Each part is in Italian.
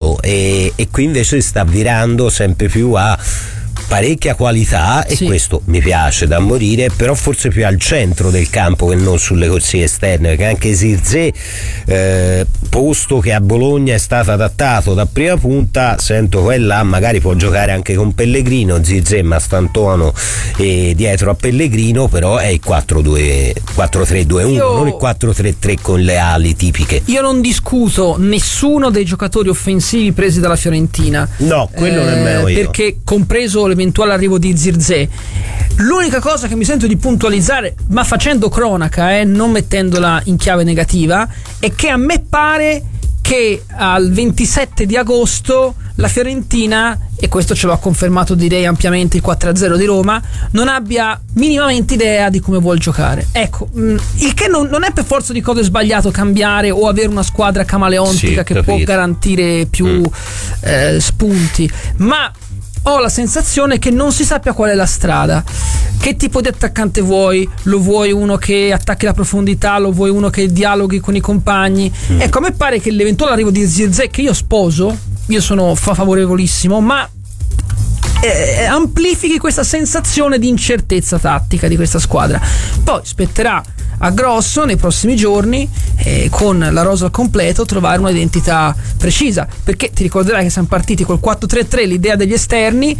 e qui invece sta virando sempre più a parecchia qualità, e questo mi piace da morire, però forse più al centro del campo che non sulle corsie esterne, perché anche Zirkzee, posto che a Bologna è stato adattato da prima punta, sento qua e là magari può giocare anche con Pellegrino, Zirkzee, Mastantuono dietro a Pellegrino, però è il 4-3-2-1, non il 4-3-3 con le ali tipiche. Io non discuto nessuno dei giocatori offensivi presi dalla Fiorentina, no, quello nemmeno io, perché compreso l'eventuale arrivo di Zirkzee, l'unica cosa che mi sento di puntualizzare, ma facendo cronaca, non mettendola in chiave negativa, è che a me pare che al 27 di agosto la Fiorentina, e questo ce l'ha confermato direi ampiamente il 4-0 di Roma, non abbia minimamente idea di come vuol giocare. Ecco, il che non è per forza di cose sbagliato cambiare o avere una squadra camaleontica che può garantire più spunti, ma ho la sensazione che non si sappia qual è la strada. Che tipo di attaccante vuoi? Lo vuoi uno che attacchi la profondità? Lo vuoi uno che dialoghi con i compagni? Ecco, a me pare che l'eventuale arrivo di Zirkzee, che io sposo, io sono favorevolissimo, ma amplifichi questa sensazione di incertezza tattica di questa squadra. Poi spetterà a Grosso nei prossimi giorni, con la rosa al completo, trovare un'identità precisa, perché ti ricorderai che siamo partiti col 4-3-3, l'idea degli esterni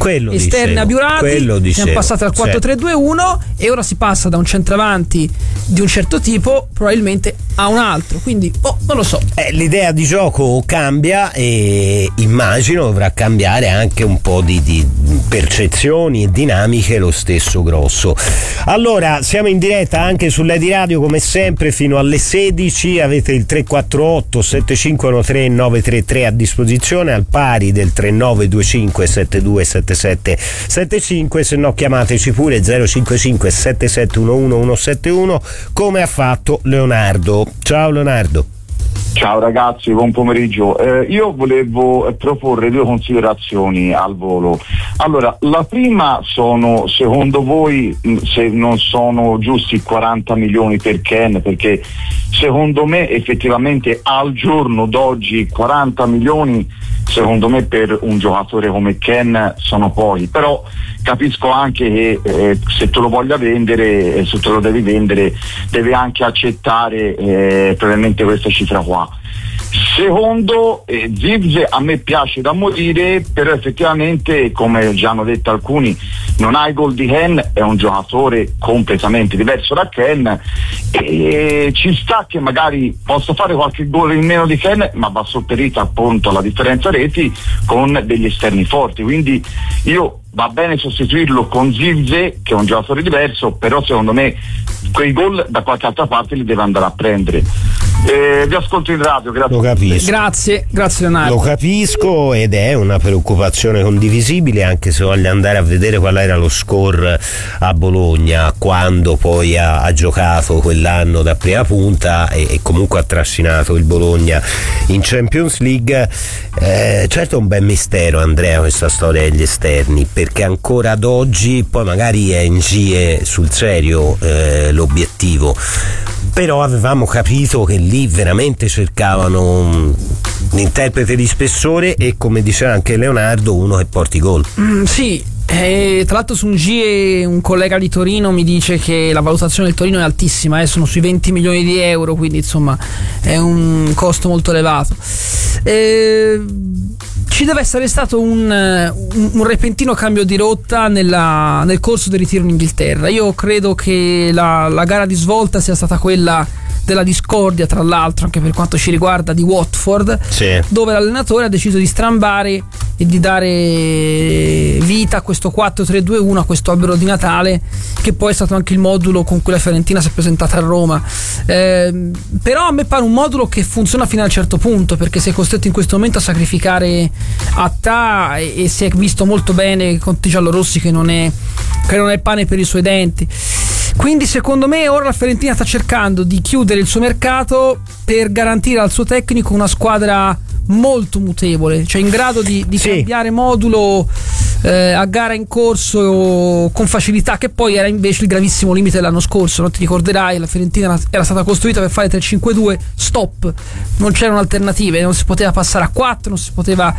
abiurati, siamo passati al 4-3-2-1 e ora si passa da un centravanti di un certo tipo probabilmente a un altro, quindi non lo so. L'idea di gioco cambia e immagino dovrà cambiare anche un po' di percezioni e dinamiche lo stesso Grosso. Allora, siamo in diretta anche sull'Edi Radio come sempre fino alle 16, avete il 348 7513 933 a disposizione, al pari del 3925 72 77 75, se no chiamateci pure 055 7711 171 come ha fatto Leonardo. Ciao Leonardo. Ciao ragazzi, buon pomeriggio. Io volevo proporre due considerazioni al volo. Allora, la prima sono, secondo voi, se non sono giusti 40 milioni per Ken, perché secondo me effettivamente al giorno d'oggi 40 milioni secondo me per un giocatore come Ken sono pochi, però capisco anche che se te lo voglia vendere, se te lo devi vendere, deve anche accettare probabilmente questa cifra qua. Secondo, Zirkzee a me piace da morire, però effettivamente, come già hanno detto alcuni, non ha i gol di Ken, è un giocatore completamente diverso da Ken, e ci sta che magari possa fare qualche gol in meno di Ken, ma va sopperita appunto alla differenza reti con degli esterni forti, quindi va bene sostituirlo con Zirkzee, che è un giocatore diverso, però secondo me quei gol da qualche altra parte li deve andare a prendere. Vi ascolto in radio, grazie. Lo capisco. Grazie Leonardo. Lo capisco ed è una preoccupazione condivisibile, anche se voglio andare a vedere qual era lo score a Bologna quando poi ha giocato quell'anno da prima punta e comunque ha trascinato il Bologna in Champions League. Certo è un bel mistero, Andrea, questa storia degli esterni, perché ancora ad oggi, poi magari è in GIE sul serio l'obiettivo, però avevamo capito che lì veramente cercavano un interprete di spessore e, come diceva anche Leonardo, uno che porti gol. Sì, tra l'altro su un GIE un collega di Torino mi dice che la valutazione del Torino è altissima, sono sui 20 milioni di euro, quindi insomma è un costo molto elevato. Ci deve essere stato un repentino cambio di rotta nel corso del ritiro in Inghilterra. Io credo che la gara di svolta sia stata quella della discordia, tra l'altro, anche per quanto ci riguarda, di Watford, dove l'allenatore ha deciso di strambare e di dare vita a questo 4-3-2-1, a questo albero di Natale, che poi è stato anche il modulo con cui la Fiorentina si è presentata a Roma. Però a me pare un modulo che funziona fino a un certo punto, perché sei costretto in questo momento a sacrificare Attà e si è visto molto bene contro i giallorossi che non è pane per i suoi denti. Quindi secondo me ora la Fiorentina sta cercando di chiudere il suo mercato per garantire al suo tecnico una squadra molto mutevole, cioè in grado di cambiare modulo a gara in corso con facilità, che poi era invece il gravissimo limite dell'anno scorso, no? Ti ricorderai, la Fiorentina era stata costruita per fare 3-5-2, stop, non c'erano alternative, non si poteva passare a 4, non si poteva